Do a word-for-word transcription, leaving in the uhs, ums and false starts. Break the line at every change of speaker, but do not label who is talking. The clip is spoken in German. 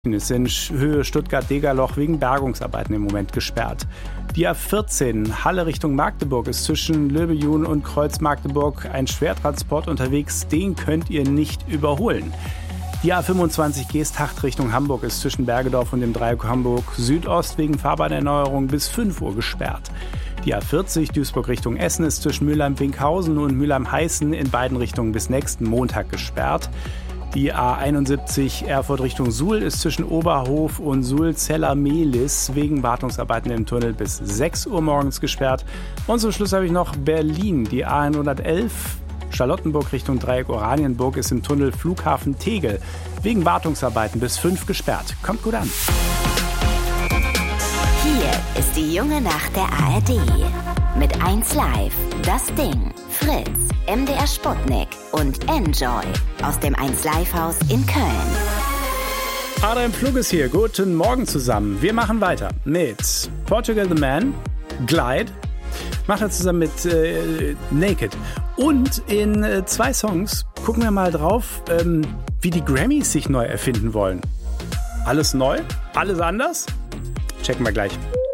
ist in Höhe Stuttgart-Degerloch wegen Bergungsarbeiten im Moment gesperrt. Die A vierzehn Halle Richtung Magdeburg ist zwischen Löbejun und Kreuz-Magdeburg ein Schwertransport unterwegs, den könnt ihr nicht überholen. Die A fünfundzwanzig Geesthacht Richtung Hamburg ist zwischen Bergedorf und dem Dreieck Hamburg Südost wegen Fahrbahnerneuerung bis fünf Uhr gesperrt. Die A vierzig Duisburg Richtung Essen ist zwischen Mülheim-Winkhausen und Mülheim-Heißen in beiden Richtungen bis nächsten Montag gesperrt. Die A einundsiebzig Erfurt Richtung Suhl ist zwischen Oberhof und Suhl-Zeller-Mehlis wegen Wartungsarbeiten im Tunnel bis sechs Uhr morgens gesperrt. Und zum Schluss habe ich noch Berlin. Die A hundertelf Charlottenburg Richtung Dreieck Oranienburg ist im Tunnel Flughafen Tegel wegen Wartungsarbeiten bis fünf gesperrt. Kommt gut an.
Hier ist die junge Nacht der A R D. Mit eins Live, Das Ding, Fritz, M D R Sputnik und Enjoy aus dem eins Live Haus in Köln.
Adam Flug ist hier. Guten Morgen zusammen. Wir machen weiter mit Portugal the Man, Glide, macht er zusammen mit äh, Naked. Und in äh, zwei Songs gucken wir mal drauf, ähm, wie die Grammys sich neu erfinden wollen. Alles neu? Alles anders? Checken wir gleich.